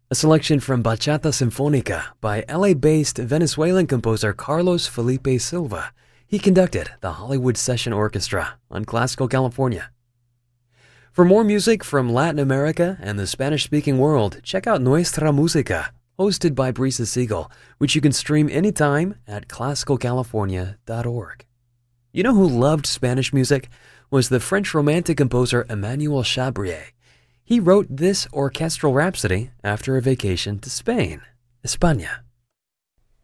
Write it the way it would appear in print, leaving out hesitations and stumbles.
A selection from Bachata Sinfónica by LA-based Venezuelan composer Carlos Felipe Silva. He conducted the Hollywood Session Orchestra on Classical California. For more music from Latin America and the Spanish-speaking world, check out Nuestra Música, hosted by Brisa Siegel, which you can stream anytime at classicalcalifornia.org. You know who loved Spanish music? Was the French Romantic composer Emmanuel Chabrier. He wrote this orchestral rhapsody after a vacation to Spain, España.